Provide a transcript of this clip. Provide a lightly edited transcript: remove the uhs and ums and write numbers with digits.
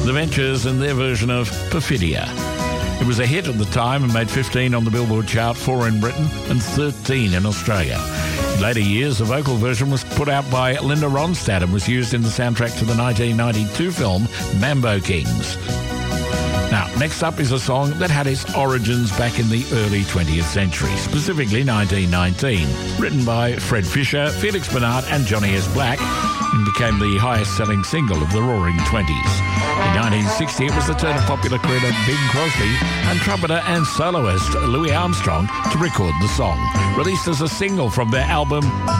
The Ventures and their version of Perfidia. It was a hit at the time and made 15 on the Billboard chart, 4 in Britain and 13 in Australia. In later years, the vocal version was put out by Linda Ronstadt and was used in the soundtrack to the 1992 film Mambo Kings. Now, next up is a song that had its origins back in the early 20th century, specifically 1919, written by Fred Fisher, Felix Bernard and Johnny S. Black, and became the highest-selling single of the Roaring Twenties. In 1960, it was the turn of popular crooner Bing Crosby and trumpeter and soloist Louis Armstrong to record the song, released as a single from their album